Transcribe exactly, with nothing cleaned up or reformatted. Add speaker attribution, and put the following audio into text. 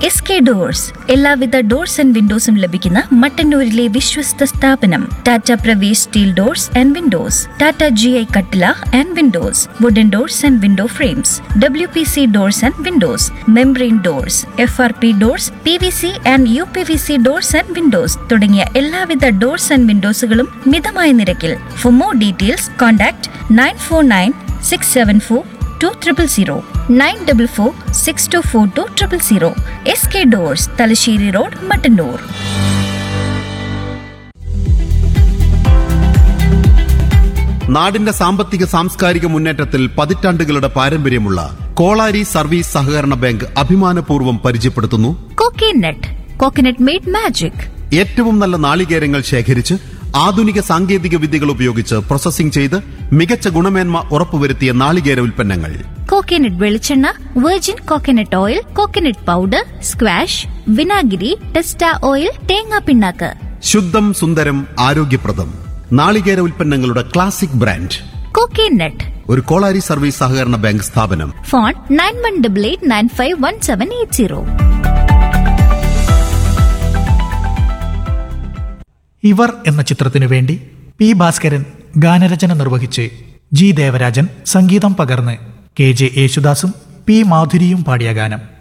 Speaker 1: S K doors എല്ലാവിധ doors and വിൻഡോസും ലഭിക്കുന്ന മട്ടന്നൂരിലെ വിശ്വസ്ത സ്ഥാപനം. Tata Pravesh steel doors and Windows, Tata G I കട്ടില and Windows, wooden doors and window frames, W P C doors and Windows, membrane doors, F R P doors, P V C and you P V C doors and Windows തുടങ്ങിയ എല്ലാവിധ doors and വിൻഡോസുകളും മിതമായ നിരക്കിൽ. For more details contact nine four nine six seven four two triple zero nine double four six to four two triple zero. S K doors, Thalassery road, Mattannur.
Speaker 2: നാടിന്റെ സാമ്പത്തിക സാംസ്കാരിക മുന്നേറ്റത്തിൽ പതിറ്റാണ്ടുകളുടെ പാരമ്പര്യമുള്ള കോളാരി സർവീസ് സഹകരണ ബാങ്ക് അഭിമാനപൂർവ്വം പരിചയപ്പെടുത്തുന്നു
Speaker 1: കോക്കനട്ട്. Coconut made magic.
Speaker 2: ഏറ്റവും നല്ല നാളികേരങ്ങൾ ശേഖരിച്ച് ആധുനിക സാങ്കേതിക വിദ്യകൾ ഉപയോഗിച്ച് പ്രോസസ്സിംഗ് ചെയ്ത് മികച്ച ഗുണമേന്മ ഉറപ്പുവരുത്തിയ നാളികേര ഉൽപ്പന്നങ്ങൾ.
Speaker 1: കോക്കനട്ട് വെളിച്ചെണ്ണ, virgin coconut oil, coconut powder, squash, വിനാഗിരി, ടെസ്റ്റ ഓയിൽ, തേങ്ങാ പിണ്ണാക്ക്.
Speaker 2: ശുദ്ധം സുന്ദരം ആരോഗ്യപ്രദം നാളികേര ഉൽപ്പന്നങ്ങളുടെ ക്ലാസിക് ബ്രാൻഡ്
Speaker 1: കോക്കനട്ട്.
Speaker 2: ഒരു കോളാരി സർവീസ് സഹകരണ ബാങ്ക് സ്ഥാപനം.
Speaker 1: Phone nine one double eight nine five one seven eight zero.
Speaker 3: ഇവർ എന്ന ചിത്രത്തിനു വേണ്ടി പി ഭാസ്കരൻ ഗാനരചന നിർവഹിച്ച് ജി ദേവരാജൻ സംഗീതം പകർന്ന് കെ ജെ യേശുദാസും പി മാധുരിയും പാടിയ ഗാനം.